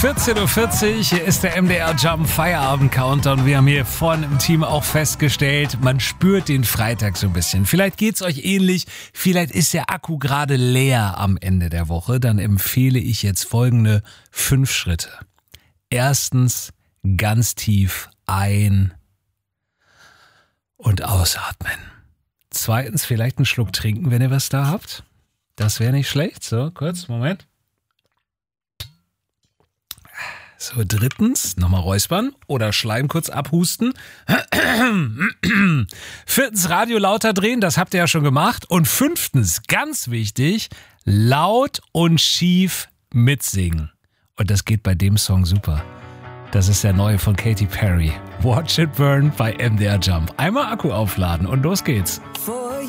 14.40 Uhr, hier ist der MDR Jump Feierabend Countdown. Wir haben hier vorne im Team auch festgestellt, man spürt den Freitag so ein bisschen. Vielleicht geht's euch ähnlich, vielleicht ist der Akku gerade leer am Ende der Woche. Dann empfehle ich jetzt folgende 5 Schritte. Erstens, ganz tief ein- und ausatmen. Zweitens, vielleicht einen Schluck trinken, wenn ihr was da habt. Das wäre nicht schlecht. So, kurz, Moment. So, drittens, nochmal räuspern oder Schleim kurz abhusten. Viertens, Radio lauter drehen, das habt ihr ja schon gemacht. Und 5, ganz wichtig, laut und schief mitsingen. Und das geht bei dem Song super. Das ist der neue von Katy Perry. Watch It Burn bei MDR Jump. Einmal Akku aufladen und los geht's.